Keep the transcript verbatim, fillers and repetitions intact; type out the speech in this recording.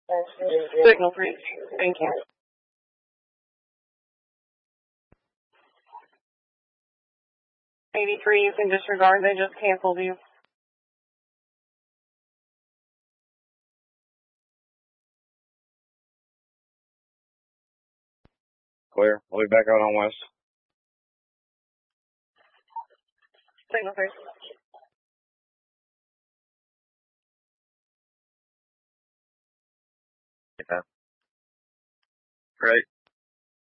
Signal reach. Thank you. eighty-three, you can disregard. They just canceled you. Clear. We'll be back out on west. Signal three. Yeah. Right.